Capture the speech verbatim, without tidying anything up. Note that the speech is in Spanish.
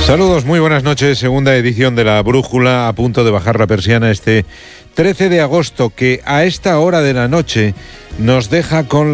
Saludos, muy buenas noches. Segunda edición de La Brújula, a punto de bajar la persiana este trece de agosto, que a esta hora de la noche nos deja con la